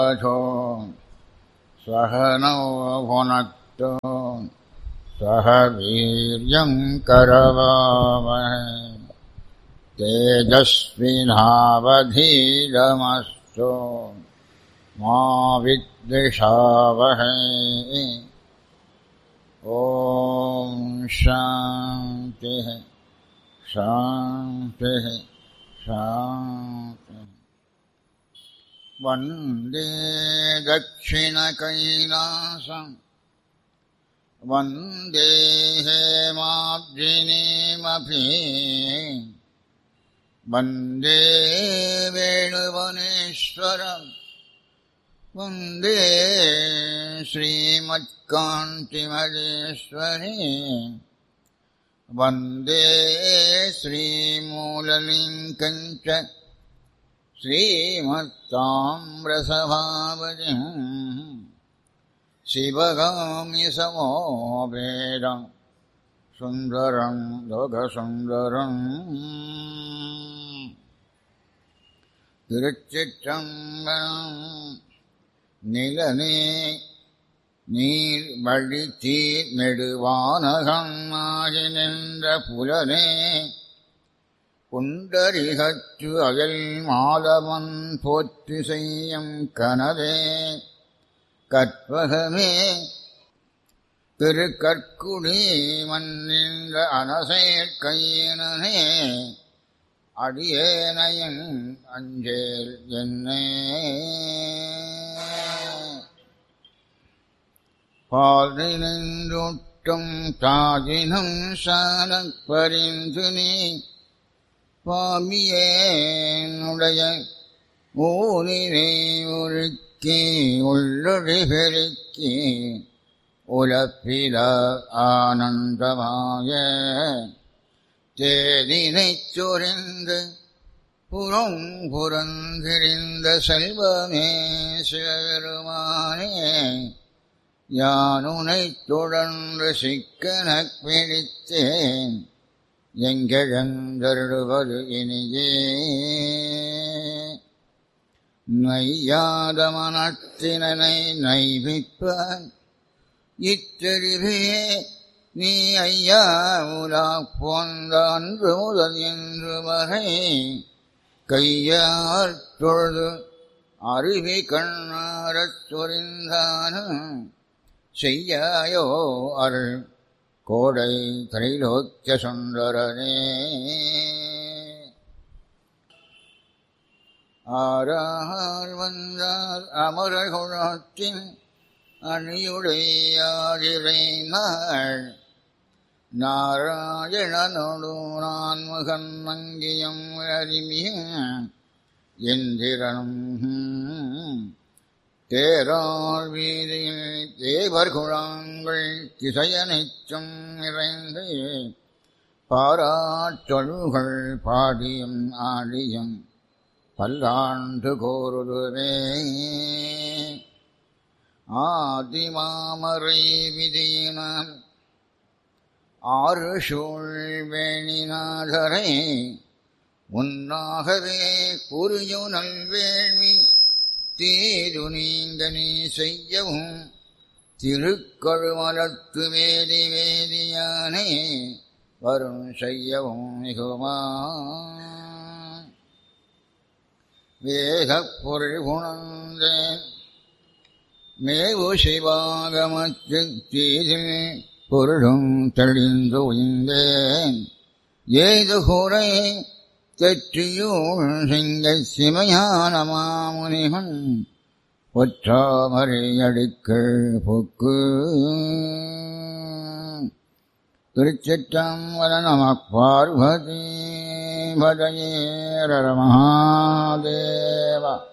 सहनौ भुनक्तु सह वीर्यं करवावहै तेजस्विनावधीतमस्तु मा विद्विषावहै। ॐ शान्तिः शान्तिः शान्तिः। वन्दे दक्षिणकैलासम् वन्दे हेमाब्जिनीमपि वन्दे वेणुवनेश्वरम् वन्दे श्रीमत्कान्तिमजेश्वरी वन्दे श्रीमूललिङ्गम् च श्रीमत्ताम्रसभावतिम् शिवगामि समोपेदम् सुन्दरम् लोकसुन्दरम्। திருச்சிற்றம்பலம். நிலனே நீர்வழித்தீர் நெடுவானகம் ஆகி நின்ற புலனே புண்டரிகச்சு அயல் மாலவன் போற்றி செய்யும் கனவே கற்பகமே திருக்கற்குடி மன்னின்ற அனசேர் கையினே அடியேனையன் அஞ்சேல் என்னே. பாலினின்றூட்டும் தாஜினம் சாலப் பரிந்து நீ பாமியேனுடைய ஊரினை உருக்கி உள்ளொழி பெருக்கி உலப்பில ஆனந்தமாய தேதினைச் சொரிந்து புறம் புறந்திரிந்த செல்வமே சிவபெருமானே யானுனைத் தொடர்ந்து சிக்கனப் பிடித்தேன் எங்கெழுந்தருளுவது இனியே. நையாத மனத்தினை நைவிப்பான் இத்தெரிவே நீ ஐயா உலா போந்த அன்று முதல் என்று வரை கையார் தொழுது அருவி கண்ணாரச் சொரிந்தானும் செய்யாயோ அருள் கோடை திரைலோக்கிய சுந்தரனே. ஆரார் வந்தார் அமரர் குழத்தின் அணியுடையாதிரை நாள் நாராயணனோடு நான் முகன் மங்கியம் அறிமிய எந்திரனும் தேரார் வீதியில் தேவர் குழாங்கள் திசையனைச்சும் நிறைந்து பாராட்டொழுகள் பாடியும் ஆடியும் பல்லாண்டு கோருதுவே. ஆதிமாமரை விதியினால் ஆறு சூழ்வேணிநாதரை உன்னாகவே புரியு நல்வேள்வி தீரு நீங்க நீ செய்யவும் திருக்கழுமலத்து வேதி வேதியானே வரும் செய்யவும் மிகுமா. வேதப் பொருள் உணர்ந்தேன் மேவு சிவாகமத்தின் தீதில் பொருளும் தெளிந்து உய்ந்தேன் ஏது கூரை தெற்றியூழ் சிங்க சிமையான மாமுனிவன் ஒற்றாமரை அடிக்கள் பொக்கு. திருச்சிற்றம்பலம். நம பார்வதி பதயேர மகாதேவா.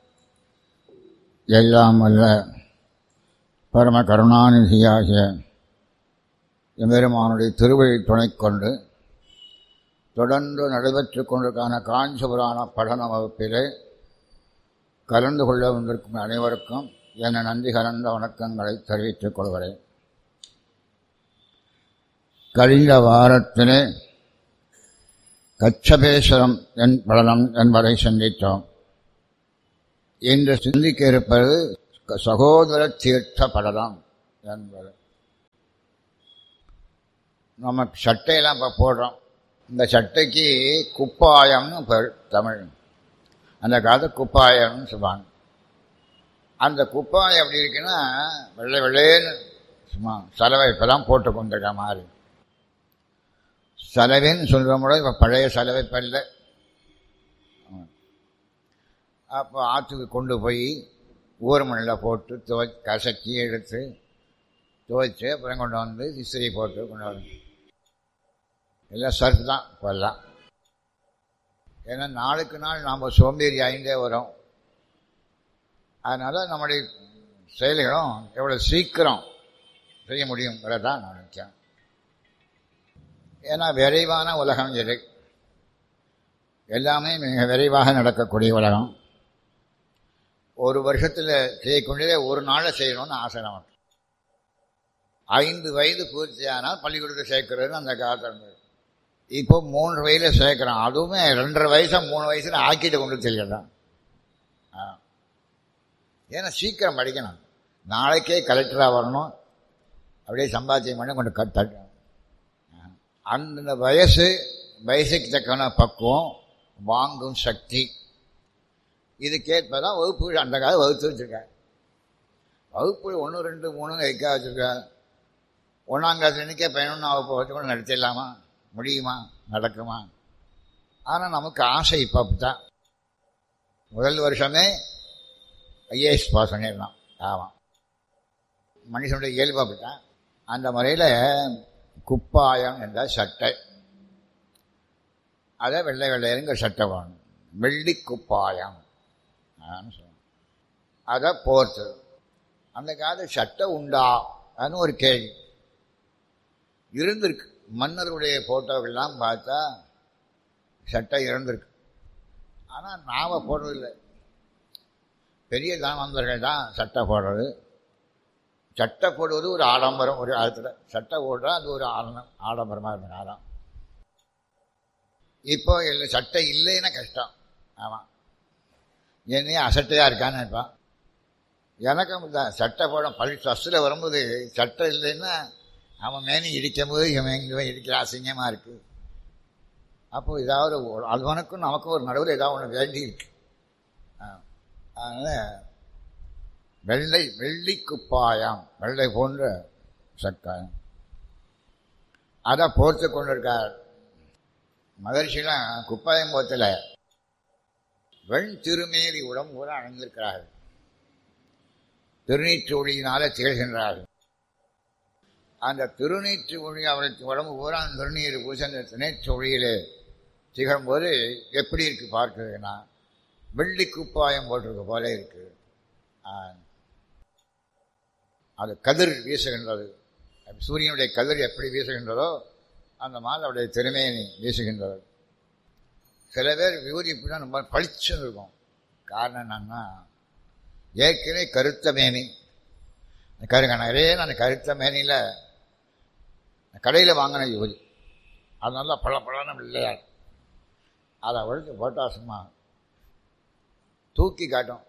எல்லாம் வல்ல பரம கருணாநிதியாகிய எம்பெருமானுடைய திருவழி துணை கொண்டு தொடர்ந்து நடைபெற்று கொண்டிருக்கான காஞ்சிபுராண படன வகுப்பிலே கலந்து கொள்ள வந்திருக்கும் அனைவருக்கும் என நன்றி கலந்த வணக்கங்களை தெரிவித்துக் கொள்கிறேன். கழிந்த வாரத்திலே கச்சபேஸ்வரம் படனம் என்பதை சிந்தித்தோம். என்று சிந்திக்க இருப்பது சகோதர தீர்த்த படலம் என்பது. நம்ம சட்டையெல்லாம் இப்போ போடுறோம். இந்த சட்டைக்கு குப்பாயம்னு பேர் தமிழ். அந்த காலத்து குப்பாயம்னு சொல்லுவாங்க. அந்த குப்பாயம் எப்படி இருக்குன்னா வெள்ளை வெள்ளைன்னு சும்மா சலவை இப்போதான் போட்டு கொண்டிருக்க மாதிரி. சலவைன்னு சொல்கிற முறை இப்போ பழைய சலவை பல்ல. அப்போ ஆற்றுக்கு கொண்டு போய் ஊர் மண்ணில் போட்டு கசக்கி எடுத்து துவைச்சு அப்புறம் கொண்டு வந்து இஸ்திரி போட்டு கொண்டு வந்து எல்லாம் சர்ஃப் தான் இப்போல்லாம். ஏன்னா நாளுக்கு நாள் நாம் சோம்பேறி ஆகிட்டே வரோம். அதனால் நம்முடைய செயல்களும் எவ்வளோ சீக்கிரம் செய்ய முடியுங்கிறதான் நான் நினைக்கிறேன். ஏன்னா விரைவான உலகம் இது. எல்லாமே மிக விரைவாக நடக்கக்கூடிய உலகம். ஒரு வருஷத்தில் செய்யக்கூடியதே ஒரு நாளில் செய்யணும்னு ஆசை நமக்கு. 5 வயது பூர்த்தியானால் பள்ளிக்கூடத்தை சேர்க்கிறதுன்னு அந்த காலத்தில் இருந்தது. இப்போ 3 வயதில் சேர்க்குறோம். அதுவுமே 2.5 வயசா 3 வயசுல ஆக்கிட்டு கொண்டு தெரியலாம். ஏன்னா சீக்கிரம் படிக்கணும். நாளைக்கே கலெக்டராக வரணும். அப்படியே சம்பாத்தியம் பண்ணி கொண்டு தட்டணும். அந்த வயசுக்கு தக்கன பக்குவம், வாங்கும் சக்தி, இதுக்கேற்பதான் வகுப்புகள் அந்த காலம் வகுத்து வச்சுருக்கேன். வகுப்புகள் 1, 2, 3 வைக்க வச்சுருக்கேன். 1ஆம் கிளாஸ் இன்னைக்கே 11ஆம் வகுப்பு வச்சு கூட நடத்திடலாமா? முடியுமா? நடக்குமா? ஆனால் நமக்கு ஆசை இப்போ அப்படித்தான். முதல் வருஷமே ஐஏஎஸ் பாஸ் பண்ணிடலாம். ஆமாம், மனுஷனுடைய இயல்பு அப்படித்தான். அந்த முறையில் குப்பாயம் என்ற சட்டை, அதை வெள்ளை வெள்ளையருங்க சட்டை வாங்கணும். வெள்ளி குப்பாயம் சொல்லுவாங்க. அதை போர்த்து அந்த காலத்து சட்டை உண்டா அதுன்னு ஒரு கேள்வி இருந்திருக்கு. மன்னருடைய போட்டோக்கள்லாம் பார்த்தா சட்டை இருந்திருக்கு. ஆனால் நாம் போடுறதில்லை. பெரிய தாமந்தர்கள் தான் சட்டை போடுறது. சட்டை போடுவது ஒரு ஆடம்பரம். ஒரு காலத்தில் சட்டை போடுறா அது ஒரு ஆடம்பரமாக இருந்த காலம். இப்போ இல்லை, சட்டை இல்லைன்னா கஷ்டம். ஆமாம், என்னையே அசட்டையாக இருக்கான்னு நினைப்பான். எனக்கும் தான் சட்டை போட ஃபஸ்ட்டில் வரும்போது சட்டை இல்லைன்னா அவன் மேனி இடிக்கும் போது இவன் இடிக்கிற அசிங்கமாக இருக்குது. அப்போது ஏதாவது அவனுக்கும் நமக்கும் ஒரு நடுவில் ஏதாவது ஒன்று வேண்டி இருக்கு. அதனால் வெள்ளி குப்பாயம், வெள்ளை போன்ற சக்காயம், அதை போர்த்து கொண்டிருக்கார். மகர்ஷிலாம் குப்பாயம் போத்தில் வெண் திருமேலி உடம்பு கூட அணிந்திருக்கிறார்கள். திருநீற்று ஒளியினால திகழ்கின்றார்கள். அந்த திருநீற்று ஒளி அவருக்கு உடம்பு பூரா அந்த திருநீர் பூசி அந்த திருநீற்று ஒளியிலே திகழும்போது எப்படி இருக்கு பார்க்குறதுன்னா வெள்ளி குப்பாயம் போட்டிருக்க போல இருக்கு. அது கதிர் வீசுகின்றது. சூரியனுடைய கதிர் எப்படி வீசுகின்றதோ அந்த மாதிரி அவருடைய திறமையை வீசுகின்றது. சில பேர் வியூரி இப்படின்னா ரொம்ப பளிச்சுன்னு இருக்கும். காரணம் என்னன்னா ஏற்கனவே கருத்த மேனி நிறைய அந்த கருத்த மேனியில் கடையில் வாங்கின யூரி அது நல்லா பழப்பழன்னு இல்லையார். அதை ஒழித்து போட்டால் சும்மா தூக்கி காட்டும்.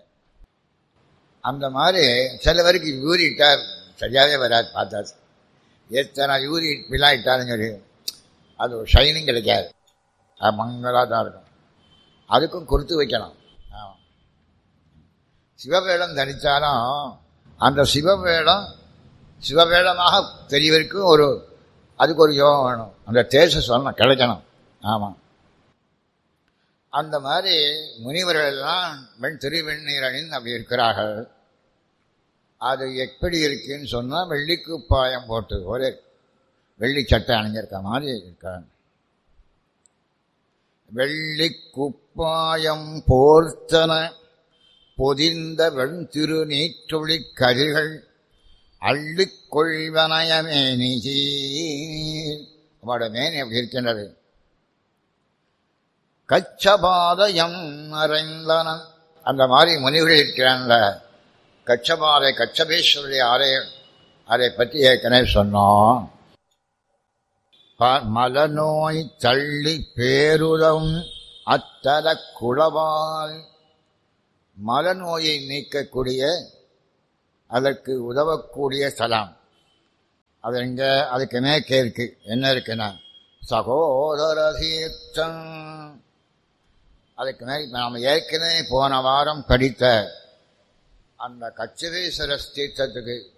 அந்த மாதிரி சில பேருக்கு யூரி இட்டால் சரியாகவே வராது. பார்த்தாச்சு எத்தனை யூரி இப்படிலாம் இட்டாலும் சரி அது ஒரு ஷைனிங் கிடைக்காது. அது மங்களாக தான் இருக்கும். அதுக்கும் கொடுத்து வைக்கணும். சிவவேடம் தரித்தாலும் அந்த சிவவேடமாக தெரியவருக்கும் அதுக்கு ஒரு யோகம் வேணும். அந்த தேச சொல்லணும் கிடைக்கணும். ஆமாம், அந்த மாதிரி முனிவர்கள் எல்லாம் திருவெண்ணீர் அணிந்து அப்படி இருக்கிறார்கள். அது எப்படி இருக்குன்னு சொன்னால் வெள்ளிக்குப்பாயம் போட்டு ஒரே வெள்ளி சட்டை அணிஞ்சிருக்க மாதிரி இருக்காங்க. வெள்ளி குப்பாயம் போர்த்தன பொதிந்த வெண் திருநீற்றொளி கதிர்கள் அள்ளிக் கொள்வனயமேனிகி. அவட மேனி அப்படி இருக்கின்றது. கச்சபாதயம் அறைந்தன, அந்த மாதிரி முனிவர்கள் இருக்கிறான்ல. கச்சபாதை கச்சபேஸ்வருடைய அதை பற்றி ஏற்கனவே சொன்னோம். மலநோய் தள்ளி பேருதம் அத்தல குளவால் மலநோயை நீக்கக்கூடிய அதற்கு உதவக்கூடிய ஸ்தலம். அது எங்க? அதுக்கு மேற்கே இருக்கு. என்ன இருக்குன்னா சகோதர தீர்த்தம். அதுக்கு மேல் நாம் ஏற்கனவே போன வாரம் படித்த அந்த கச்சிரேஸ்வர தீர்த்தத்துக்கு